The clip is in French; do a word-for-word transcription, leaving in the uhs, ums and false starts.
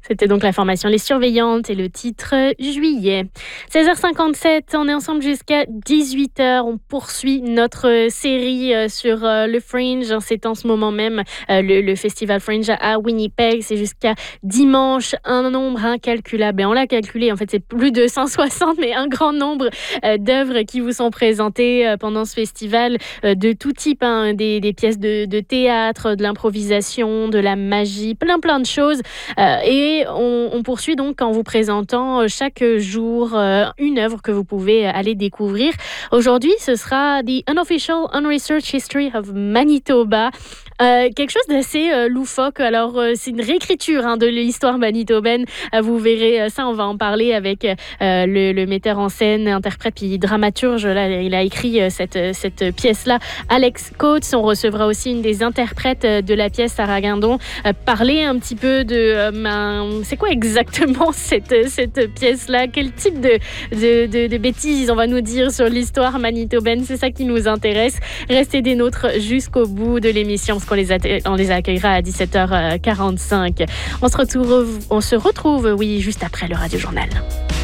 C'était donc la formation Les Surveillantes et le titre Juillet. seize heures cinquante-sept, on est ensemble jusqu'à dix-huit heures. On poursuit notre série sur le Fringe. C'est en ce moment même le, le festival Fringe à Winnipeg. C'est jusqu'à dimanche, un nombre incalculable. Et on l'a calculé, en fait, c'est plus de cent soixante, mais un grand nombre d'œuvres qui vous sont présentées pendant ce festival de tout type. Hein, des, des pièces de, de théâtre, de l'improvisation, de la magie, plein plein de choses. Euh, et on, on poursuit donc en vous présentant chaque jour euh, une œuvre que vous pouvez aller découvrir. Aujourd'hui, ce sera The Unofficial Unresearched History of Manitoba. Euh, quelque chose d'assez euh, loufoque. Alors, euh, c'est une réécriture hein, de l'histoire manitobaine. Euh, vous verrez euh, ça, on va en parler avec euh, le, le metteur en scène, interprète puis dramaturge. Là, il a écrit euh, cette, cette pièce-là, Alex Coates. On recevra aussi une des interprètes euh, de la pièce, Sarah Guindon. Euh, parler un petit peu de... Euh, ben, c'est quoi exactement cette, cette pièce-là? Quel type de, de, de, de bêtises on va nous dire sur l'histoire manitobaine? C'est ça qui nous intéresse. Restez des nôtres jusqu'au bout de l'émission. Qu'on les, atte- on les accueillera à dix-sept heures quarante-cinq. On se retrouve, on se retrouve, oui, juste après le Radio Journal.